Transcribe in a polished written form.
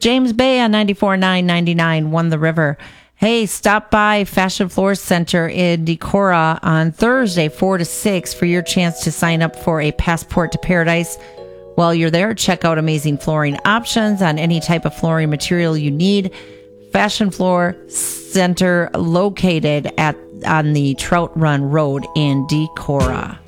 James Bay on 94.999 won the river. Hey, stop by Fashion Floor Center in Decorah on Thursday, 4 to 6 for your chance to sign up for a passport to paradise. While you're there, check out amazing flooring options on any type of flooring material you need. Fashion Floor Center located on the Trout Run Road in Decorah.